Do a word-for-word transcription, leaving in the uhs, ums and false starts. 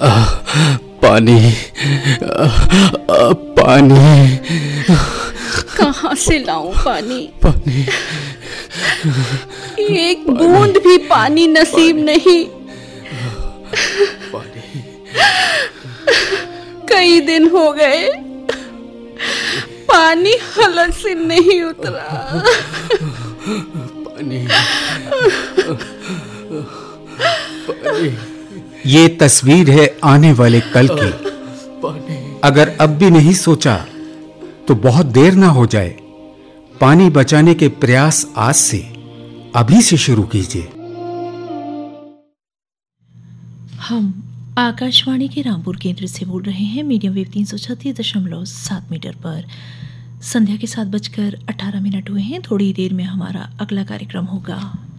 पानी, पानी। कहाँ से लाऊं पानी? पानी, एक बूंद भी पानी नसीब नहीं। पानी। कई दिन हो गए, पानी हलक से नहीं उतरा। पानी, पानी। ये तस्वीर है आने वाले कल की। पानी। अगर अब भी नहीं सोचा तो बहुत देर ना हो जाए। पानी बचाने के प्रयास आज से, अभी से शुरू कीजिए। हम आकाशवाणी के रामपुर केंद्र से बोल रहे हैं। मीडियम वेव तीन सौ छत्तीस दशमलव सात मीटर पर संध्या के सात बजकर अठारह मिनट हुए हैं। थोड़ी देर में हमारा अगला कार्यक्रम होगा।